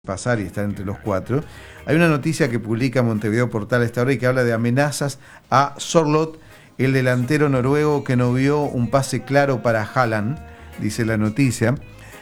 pasar y estar entre los cuatro. Hay una noticia que publica Montevideo Portal a esta hora y que habla de amenazas a Sørloth, el delantero noruego que no vio un pase claro para Haaland, dice la noticia,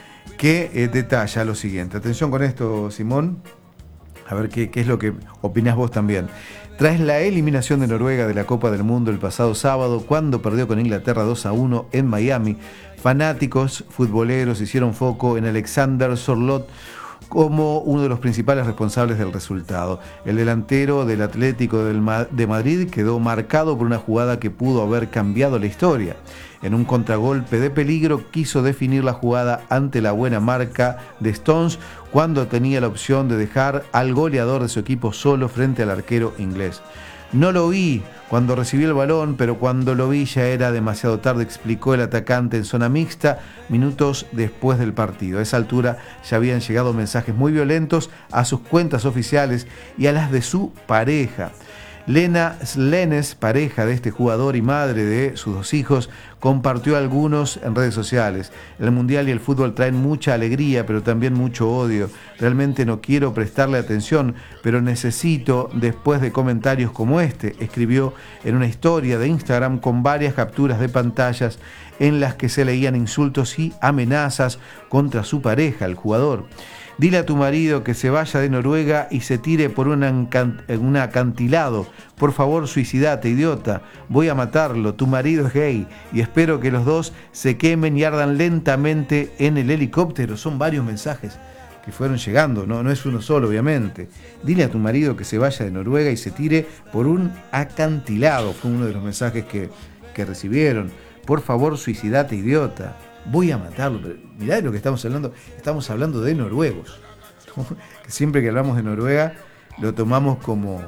que detalla lo siguiente. Atención con esto, Simón, a ver qué es lo que opinás vos también. Tras la eliminación de Noruega de la Copa del Mundo el pasado sábado, cuando perdió con Inglaterra 2-1 en Miami, fanáticos futboleros hicieron foco en Alexander Sørloth como uno de los principales responsables del resultado. El delantero del Atlético de Madrid quedó marcado por una jugada que pudo haber cambiado la historia. En un contragolpe de peligro quiso definir la jugada ante la buena marca de Stones cuando tenía la opción de dejar al goleador de su equipo solo frente al arquero inglés. No lo vi cuando recibí el balón, pero cuando lo vi ya era demasiado tarde, explicó el atacante en zona mixta minutos después del partido. A esa altura ya habían llegado mensajes muy violentos a sus cuentas oficiales y a las de su pareja. Lena Slenes, pareja de este jugador y madre de sus dos hijos, compartió algunos en redes sociales. El Mundial y el fútbol traen mucha alegría, pero también mucho odio. Realmente no quiero prestarle atención, pero necesito después de comentarios como este, escribió en una historia de Instagram con varias capturas de pantallas en las que se leían insultos y amenazas contra su pareja, el jugador. Dile a tu marido que se vaya de Noruega y se tire por un acantilado. Por favor, suicidate, idiota. Voy a matarlo. Tu marido es gay. Y espero que los dos se quemen y ardan lentamente en el helicóptero. Son varios mensajes que fueron llegando. No es uno solo, obviamente. Dile a tu marido que se vaya de Noruega y se tire por un acantilado. Fue uno de los mensajes que recibieron. Por favor, suicidate, idiota. Voy a matarlo. Pero mirá de lo que estamos hablando de noruegos. Que siempre que hablamos de Noruega lo tomamos como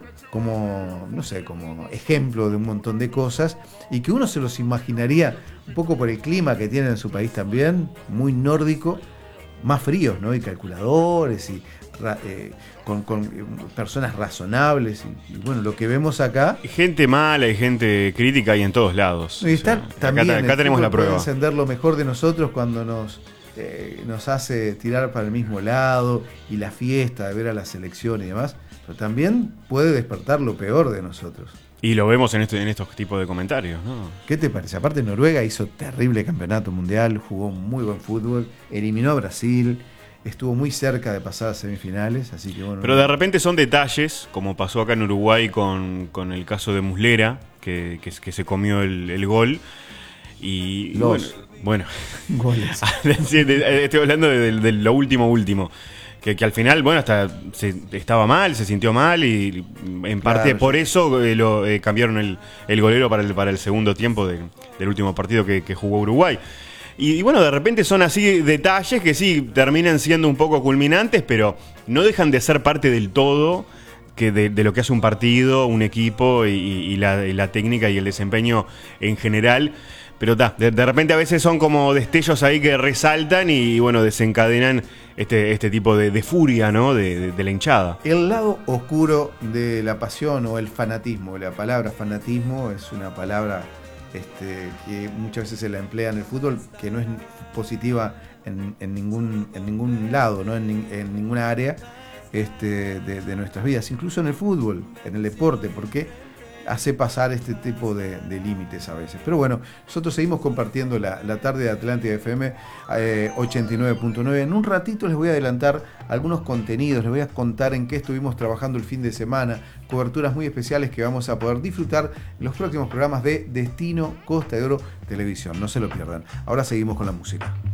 ejemplo de un montón de cosas y que uno se los imaginaría un poco por el clima que tienen en su país también, muy nórdico, más fríos, ¿no? Y calculadores y con personas razonables y bueno, lo que vemos acá. Hay gente mala y gente crítica y en todos lados. Y está, también acá tenemos la prueba. Puede encender lo mejor de nosotros cuando nos hace tirar para el mismo lado y la fiesta de ver a la selección y demás, pero también puede despertar lo peor de nosotros. Y lo vemos en estos tipos de comentarios, ¿no? ¿Qué te parece? Aparte, Noruega hizo terrible campeonato mundial, jugó muy buen fútbol, eliminó a Brasil, estuvo muy cerca de pasar a semifinales, así que bueno. Pero de repente son detalles, como pasó acá en Uruguay con el caso de Muslera, que se comió el gol. Y bueno. Goles. Estoy hablando de lo último. Que al final, bueno, hasta estaba mal, se sintió mal y en parte claro, por eso cambiaron el golero para el segundo tiempo del último partido que jugó Uruguay. Y bueno, de repente son así detalles que sí terminan siendo un poco culminantes, pero no dejan de ser parte del todo de lo que hace un partido, un equipo y la técnica y el desempeño en general. Pero de repente a veces son como destellos ahí que resaltan y bueno, desencadenan este tipo de furia, ¿no? de la hinchada. El lado oscuro de la pasión o el fanatismo. La palabra fanatismo es una palabra que muchas veces se la emplea en el fútbol, que no es positiva en ningún lado, ¿no? en ninguna área de nuestras vidas, incluso en el fútbol, en el deporte, porque hace pasar este tipo de límites a veces. Pero bueno, nosotros seguimos compartiendo la tarde de Atlántida FM 89.9. En un ratito les voy a adelantar algunos contenidos, les voy a contar en qué estuvimos trabajando el fin de semana, coberturas muy especiales que vamos a poder disfrutar en los próximos programas de Destino Costa de Oro Televisión. No se lo pierdan. Ahora seguimos con la música.